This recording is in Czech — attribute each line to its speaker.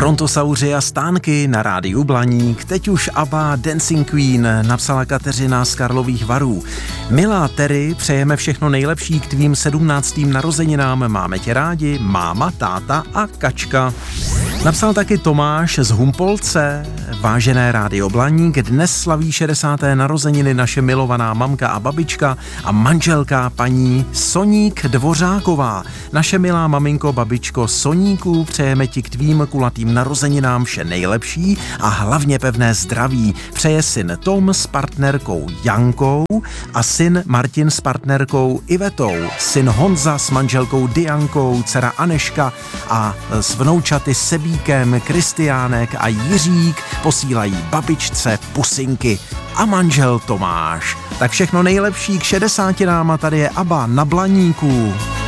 Speaker 1: Brontosauři a stánky na rádiu Blaník, teď už ABBA Dancing Queen, napsala Kateřina z Karlových Varů. Milá Terry, přejeme všechno nejlepší k tvým 17. narozeninám, máme tě rádi, máma, táta a kačka. Napsal taky Tomáš z Humpolce. Vážené rádio Blaník, dnes slaví 60. narozeniny naše milovaná mamka a babička a manželka paní Soník Dvořáková. Naše milá maminko, babičko Soníku, přejeme ti k tvým kulatým narozeninám vše nejlepší a hlavně pevné zdraví. Přeje syn Tom s partnerkou Jankou a syn Martin s partnerkou Ivetou, syn Honza s manželkou Diankou, dcera Aneška a s vnoučaty Sebíkem, Kristiánek a Jiřík posílají babičce pusinky a manžel Tomáš. Tak všechno nejlepší k 60. a tady je ABBA na Blaníku.